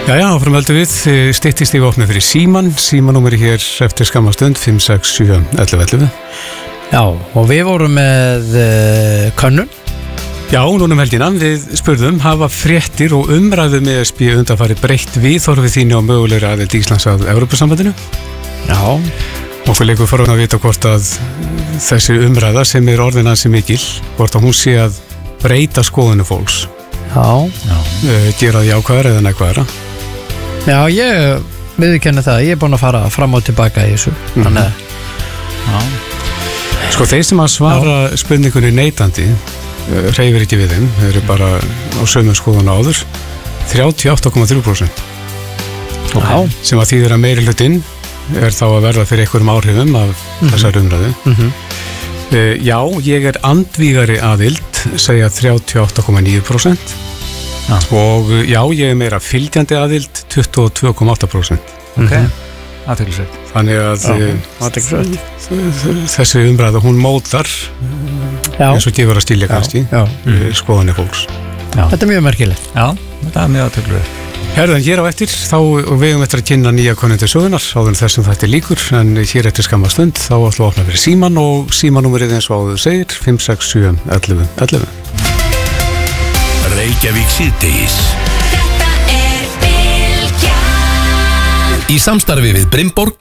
Jæja, áfram höldum við, styttist í opnið fyrir símanúmeri hér eftir skamma stund, 5671111. Já, og við vorum með könnun. Já, núna helgina, við spurðum, hafa fréttir og umræðu með ESB undanfari breytt viðhorfið þínu á mögulegri aðild Íslands að Evrópusambandinu? Já. Okkur leikur fara að vita hvort að þessi umræða sem orðin ansi mikil, hvort að hún sé að breyta skoðunu fólks. Já. Gera það jákvæðara eða neikvæðara. Já, ég viðurkenni það, ég búin að fara fram og tilbaka í þessu. Þannig að... Sko, þeir sem að svara spurningunni neitandi, hreyfir ekki við þeim, þeir eru bara á sömu skoðun áður, 38,3%. Okay. Sem að þýðir að meiri hlutinn þá að verða fyrir einhverjum áhrifum af þessar umræðu. Já, ég andvígari aðild, segja 38,9%. Og já, ég meira fylgjandi aðild, 22,8%. Ok, aðteglisveit. Þannig að þessi umræða, hún mótar eins og gefur að stílja kannski skoðanir fólks. Þetta er mjög merkilegt. Já, þetta er mjög aðteglisveit. Herðan, hér á eftir, þá vegum eftir að kynna nýja konundir sögunar, áður en þessum þetta líkur, en hér eftir skamma stund, þá ætlum við að opna fyrir síman og símanúmerið eins og áður segir, 5671111. Reykjavík síðdegis. Þetta Bylgjan. Í samstarfi við Brimborg,